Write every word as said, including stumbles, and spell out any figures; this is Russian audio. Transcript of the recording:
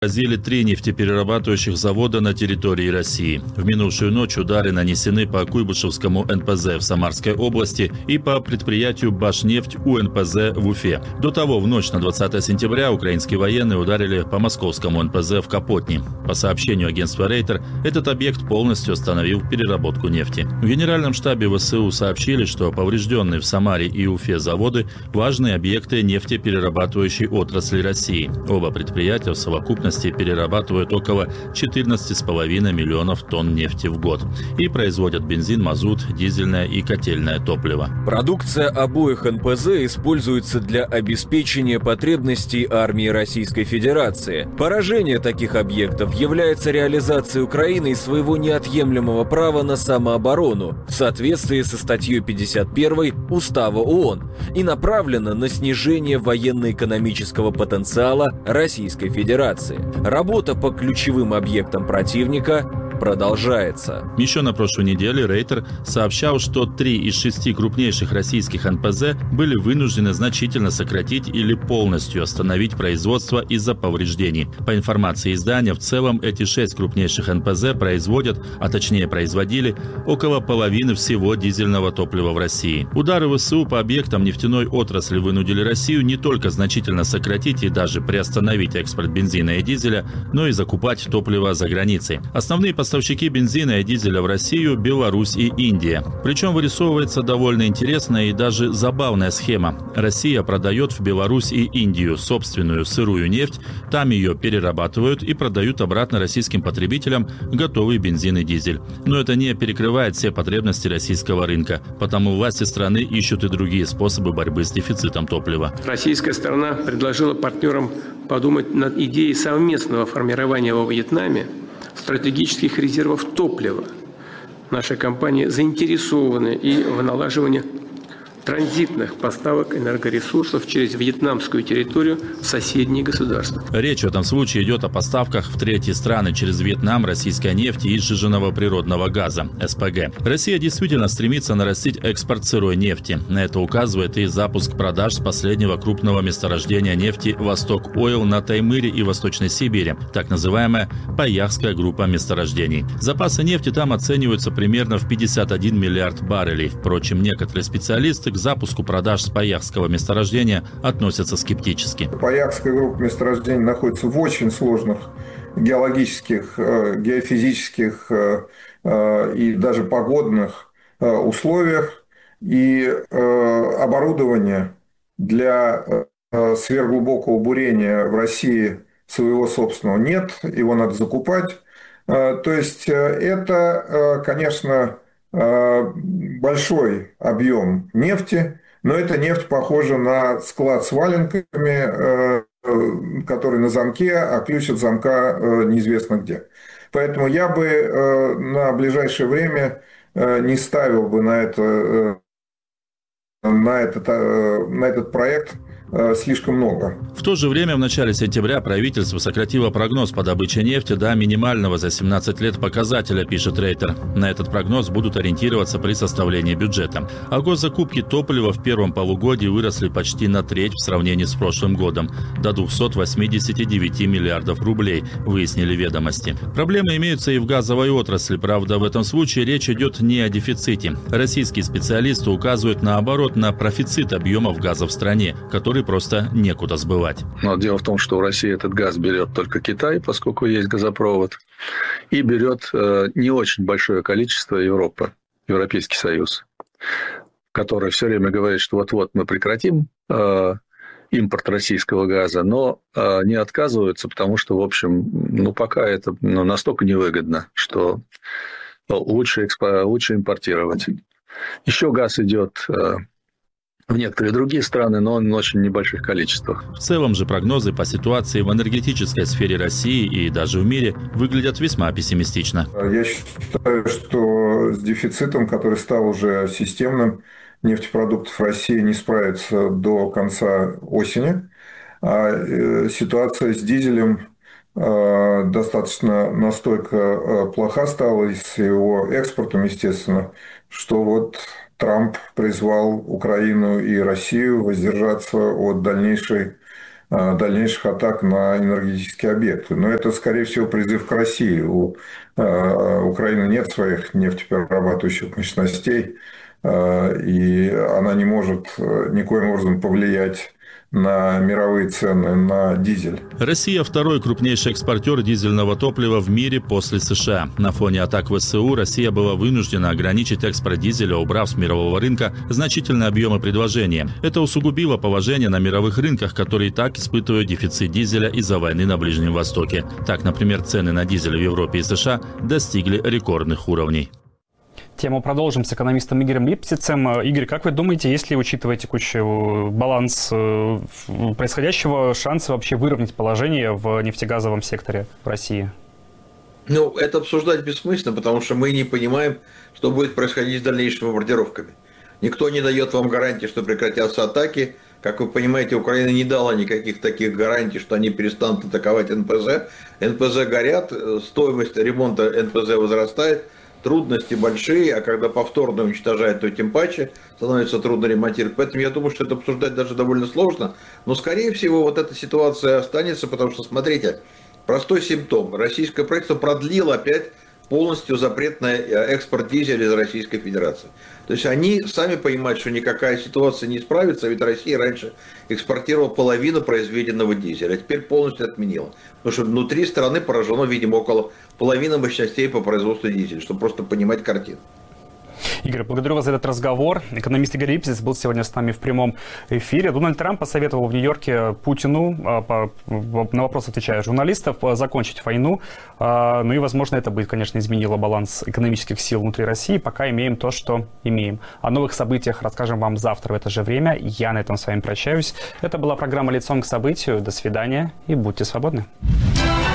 Поразили три нефтеперерабатывающих завода на территории России. В минувшую ночь удары нанесены по Куйбышевскому эн пэ зэ в Самарской области и по предприятию «Башнефть» у эн пэ зэ в Уфе. До того, в ночь на двадцатое сентября украинские военные ударили по Московскому эн пэ зэ в Капотни. По сообщению агентства Рейтер, этот объект полностью остановил переработку нефти. В Генеральном штабе вэ эс у сообщили, что поврежденные в Самаре и Уфе заводы – важные объекты нефтеперерабатывающей отрасли России. Оба предприятия в совокупности перерабатывают около четырнадцати с половиной миллионов тонн нефти в год и производят бензин, мазут, дизельное и котельное топливо. Продукция обоих эн пэ зэ используется для обеспечения потребностей армии Российской Федерации. Поражение таких объектов является реализацией Украиной своего неотъемлемого права на самооборону в соответствии со статьей пятьдесят первой Устава ООН и направлено на снижение военно-экономического потенциала Российской Федерации. Работа по ключевым объектам противника продолжается. Еще на прошлой неделе Рейтер сообщал, что три из шести крупнейших российских эн пэ зэ были вынуждены значительно сократить или полностью остановить производство из-за повреждений. По информации издания, в целом эти шесть крупнейших эн пэ зэ производят, а точнее производили, около половины всего дизельного топлива в России. Удары вэ эс у по объектам нефтяной отрасли вынудили Россию не только значительно сократить и даже приостановить экспорт бензина и дизеля, но и закупать топливо за границей. Основные поставщики бензина и дизеля в Россию – Беларусь и Индия. Причем вырисовывается довольно интересная и даже забавная схема. Россия продает в Беларусь и Индию собственную сырую нефть, там ее перерабатывают и продают обратно российским потребителям готовый бензин и дизель. Но это не перекрывает все потребности российского рынка, потому власти страны ищут и другие способы борьбы с дефицитом топлива. Российская сторона предложила партнерам подумать над идеей совместного формирования во Вьетнаме стратегических резервов топлива. Наши компании заинтересованы и в налаживании транзитных поставок энергоресурсов через вьетнамскую территорию в соседние государства. Речь в этом случае идет о поставках в третьи страны через Вьетнам российской нефти и сжиженного природного газа – эс пэ гэ. Россия действительно стремится нарастить экспорт сырой нефти. На это указывает и запуск продаж с последнего крупного месторождения нефти «Восток Ойл» на Таймыре и Восточной Сибири, так называемая Паяхская группа месторождений. Запасы нефти там оцениваются примерно в пятьдесят один миллиард баррелей. Впрочем, некоторые специалисты к запуску продаж с Паяхского месторождения относятся скептически. Паяхская группа месторождений находится в очень сложных геологических, геофизических и даже погодных условиях. И оборудование для сверхглубокого бурения в России своего собственного нет, его надо закупать. То есть это, конечно, большой объем нефти, но эта нефть похожа на склад с валенками, который на замке, а ключ от замка неизвестно где. Поэтому я бы на ближайшее время не ставил бы на, это, на, этот, на этот проект слишком много. В то же время в начале сентября правительство сократило прогноз по добыче нефти до минимального за семнадцать лет показателя, пишет Рейтер. На этот прогноз будут ориентироваться при составлении бюджета. А госзакупки топлива в первом полугодии выросли почти на треть в сравнении с прошлым годом, до двухсот восьмидесяти девяти миллиардов рублей, выяснили ведомости. Проблемы имеются и в газовой отрасли, правда, в этом случае речь идет не о дефиците. Российские специалисты указывают наоборот на профицит объемов газа в стране, который просто некуда сбывать. Но дело в том, что у России этот газ берет только Китай, поскольку есть газопровод, и берет э, не очень большое количество Европа, Европейский Союз, который все время говорит, что вот-вот мы прекратим э, импорт российского газа, но э, не отказываются, потому что, в общем, ну пока это ну, настолько невыгодно, что лучше, экспо- лучше импортировать. Еще газ идет э, в некоторые другие страны, но в очень небольших количествах. В целом же прогнозы по ситуации в энергетической сфере России и даже в мире выглядят весьма пессимистично. Я считаю, что с дефицитом, который стал уже системным, нефтепродуктов России не справится до конца осени. А ситуация с дизелем достаточно настолько плоха стала, и с его экспортом, естественно, что вот Трамп призвал Украину и Россию воздержаться от дальнейшей дальнейших атак на энергетические объекты. Но это, скорее всего, призыв к России. У Украины нет своих нефтеперерабатывающих мощностей, и она не может никоим образом повлиять на мировые цены на дизель. Россия – второй крупнейший экспортер дизельного топлива в мире после США. На фоне атак ВСУ Россия была вынуждена ограничить экспорт дизеля, убрав с мирового рынка значительные объемы предложения. Это усугубило положение на мировых рынках, которые и так испытывают дефицит дизеля из-за войны на Ближнем Востоке. Так, например, цены на дизель в Европе и США достигли рекордных уровней. Тему продолжим с экономистом Игорем Липсицем. Игорь, как вы думаете, если, учитывая текущий баланс происходящего, шансы вообще выровнять положение в нефтегазовом секторе в России? Ну, это обсуждать бессмысленно, потому что мы не понимаем, что будет происходить с дальнейшими бомбардировками. Никто не дает вам гарантии, что прекратятся атаки. Как вы понимаете, Украина не дала никаких таких гарантий, что они перестанут атаковать эн пэ зэ. эн пэ зэ горят, стоимость ремонта эн пэ зэ возрастает. Трудности большие, а когда повторно уничтожают, то тем паче становится трудно ремонтировать. Поэтому я думаю, что это обсуждать даже довольно сложно. Но, скорее всего, вот эта ситуация останется, потому что, смотрите, простой симптом. Российское правительство продлило опять полностью запрет на экспорт дизеля из Российской Федерации. То есть они сами понимают, что никакая ситуация не справится, ведь Россия раньше экспортировала половину произведенного дизеля, а теперь полностью отменила. Потому что внутри страны поражено, видимо, около половины мощностей по производству дизеля, чтобы просто понимать картину. Игорь, благодарю вас за этот разговор. Экономист Игорь Липсиц был сегодня с нами в прямом эфире. Дональд Трамп посоветовал в Нью-Йорке Путину, на вопрос отвечая журналистов, закончить войну. Ну и, возможно, это бы, конечно, изменило баланс экономических сил внутри России. Пока имеем то, что имеем. О новых событиях расскажем вам завтра в это же время. Я на этом с вами прощаюсь. Это была программа «Лицом к событию». До свидания и будьте свободны.